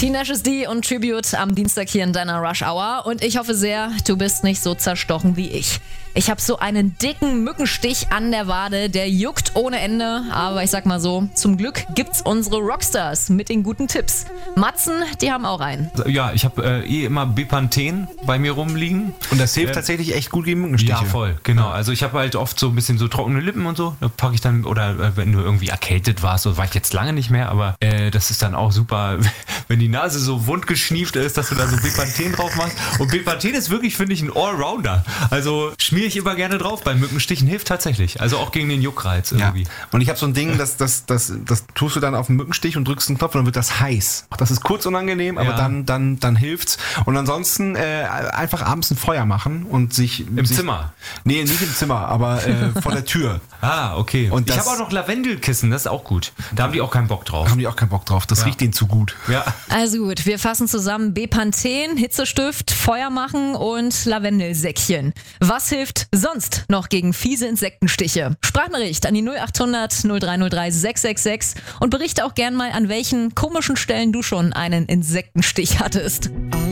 Tenacious D und Tribute am Dienstag hier in deiner Rush Hour. Und ich hoffe sehr, du bist nicht so zerstochen wie ich. Ich habe so einen dicken Mückenstich an der Wade, der juckt ohne Ende. Aber ich sag mal so, zum Glück gibt's unsere Rockstars mit den guten Tipps. Matzen, die haben auch einen. Ja, ich habe immer Bepanthen bei mir rumliegen. Und das hilft tatsächlich echt gut gegen Mückenstiche. Ja, voll, genau. Also ich habe halt oft so ein bisschen so trockene Lippen und so. Da packe ich dann, oder wenn du irgendwie erkältet warst, so war ich jetzt lange nicht mehr, aber das ist dann auch super, wenn die Nase so wundgeschnieft ist, dass du da so Bepanthen drauf machst. Und Bepanthen ist wirklich, finde ich, ein Allrounder. Also schmiere ich immer gerne drauf. Bei Mückenstichen hilft tatsächlich. Also auch gegen den Juckreiz irgendwie. Ja. Und ich habe so ein Ding, das tust du dann auf den Mückenstich und drückst einen Knopf und dann wird das heiß. Das ist kurz unangenehm, aber dann hilft's. Und ansonsten einfach abends ein Feuer machen und sich... Im Zimmer? Nee, nicht im Zimmer, aber vor der Tür. Ah, okay. Und ich habe auch noch Lavendelkissen, das ist auch gut. Da haben die auch keinen Bock drauf. Das riecht denen zu gut. Ja. Also gut, wir fassen zusammen: Bepanthen, Hitzestift, Feuer machen und Lavendelsäckchen. Was hilft sonst noch gegen fiese Insektenstiche? Sprachnachricht an die 0800 0303 666 und berichte auch gern mal, an welchen komischen Stellen du schon einen Insektenstich hattest.